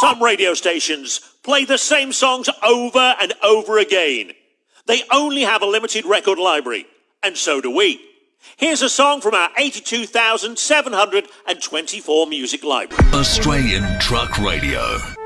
Some radio stations play the same songs over and over again. They only have a limited record library, and so do we. Here's a song from our 82,724 music library. Australian Truck Radio.